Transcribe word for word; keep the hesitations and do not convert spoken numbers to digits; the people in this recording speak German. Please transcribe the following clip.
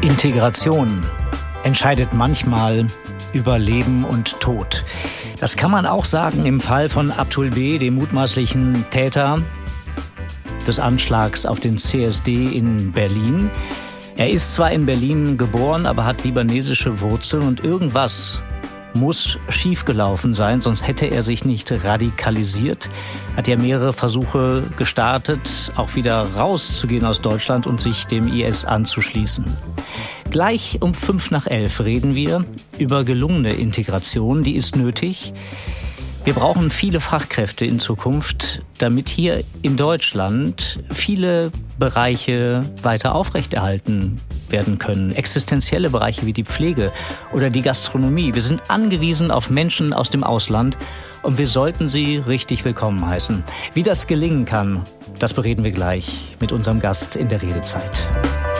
Integration entscheidet manchmal über Leben und Tod. Das kann man auch sagen im Fall von Abdul B., dem mutmaßlichen Täter des Anschlags auf den C S D in Berlin. Er ist zwar in Berlin geboren, aber hat libanesische Wurzeln und irgendwas muss schiefgelaufen sein, sonst hätte er sich nicht radikalisiert. Hat ja mehrere Versuche gestartet, auch wieder rauszugehen aus Deutschland und sich dem I S anzuschließen. Gleich um fünf nach elf reden wir über gelungene Integration. Die ist nötig. Wir brauchen viele Fachkräfte in Zukunft, damit hier in Deutschland viele Bereiche weiter aufrechterhalten werden können. Existenzielle Bereiche wie die Pflege oder die Gastronomie. Wir sind angewiesen auf Menschen aus dem Ausland und wir sollten sie richtig willkommen heißen. Wie das gelingen kann, das bereden wir gleich mit unserem Gast in der Redezeit.